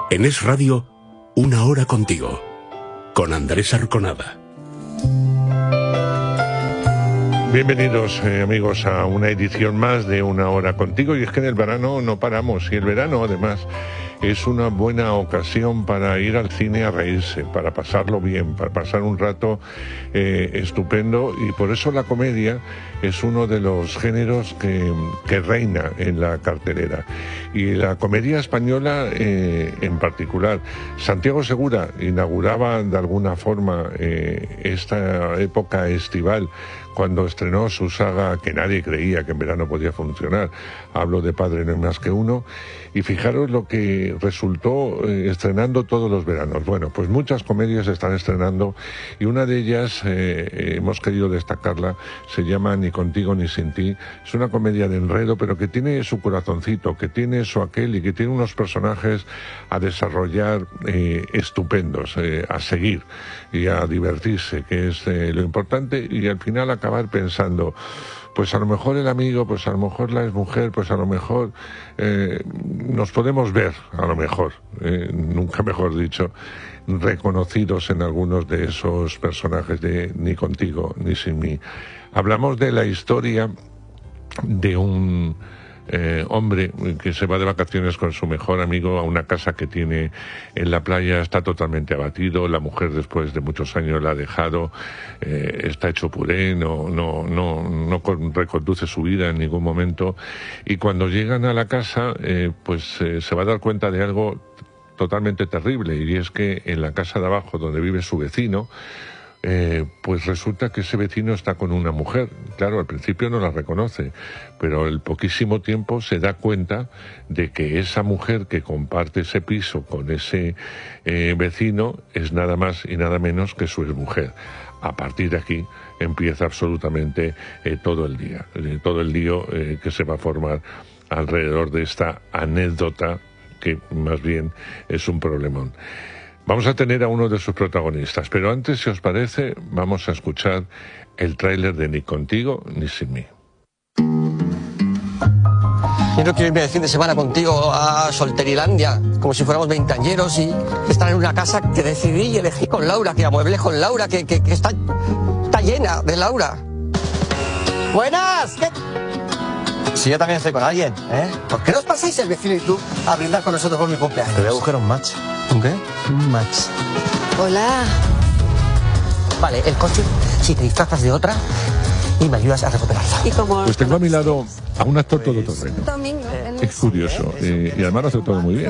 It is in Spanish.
En Es Radio, Una Hora Contigo, con Andrés Arconada. Bienvenidos amigos a una edición más de Una Hora Contigo. Y es que en el verano no paramos, y el verano además es una buena ocasión para ir al cine a reírse, para pasarlo bien, para pasar un rato estupendo, y por eso la comedia es uno de los géneros que reina en la cartelera. Y la comedia española en particular. Santiago Segura inauguraba de alguna forma esta época estival cuando estrenó su saga que nadie creía que en verano podía funcionar. Hablo de Padre no hay más que uno, y fijaros lo que resultó estrenando todos los veranos. Bueno, pues muchas comedias se están estrenando, y una de ellas, hemos querido destacarla, se llama Ni contigo ni sin ti. Es una comedia de enredo, pero que tiene su corazoncito, que tiene su aquel, y que tiene unos personajes a desarrollar estupendos, a seguir y a divertirse, que es lo importante, y al final acabar pensando, pues a lo mejor el amigo, pues a lo mejor la exmujer, pues a lo mejor nos podemos ver, a lo mejor, nunca mejor dicho, reconocidos en algunos de esos personajes de Ni contigo ni sin mí. Hablamos de la historia de un hombre que se va de vacaciones con su mejor amigo a una casa que tiene en la playa. Está totalmente abatido, la mujer después de muchos años la ha dejado, está hecho puré, no reconduce su vida en ningún momento, y cuando llegan a la casa se va a dar cuenta de algo totalmente terrible, y es que en la casa de abajo donde vive su vecino, pues resulta que ese vecino está con una mujer. Claro, al principio no la reconoce, pero al poquísimo tiempo se da cuenta de que esa mujer que comparte ese piso con ese vecino es nada más y nada menos que su exmujer. A partir de aquí empieza absolutamente todo el lío que se va a formar alrededor de esta anécdota, que más bien es un problemón. Vamos a tener a uno de sus protagonistas, pero antes, si os parece, vamos a escuchar el tráiler de Ni contigo ni sin mí. Yo no quiero irme de fin de semana contigo a Solterilandia, como si fuéramos veinteañeros, y estar en una casa que decidí y elegí con Laura, que amueblé con Laura, que está llena de Laura. ¡Buenas! ¿Qué? Si yo también estoy con alguien, ¿eh? ¿Por qué no os pasáis el vecino y tú a brindar con nosotros por mi cumpleaños? Te voy a buscar un match. ¿Un qué? Un match. Hola. Vale, el coche, si te disfrazas de otra y me ayudas a recuperarla. ¿Y cómo? Pues tengo a mi lado a un actor todoterreno. Domingo. Es curioso, y además lo hace todo muy bien.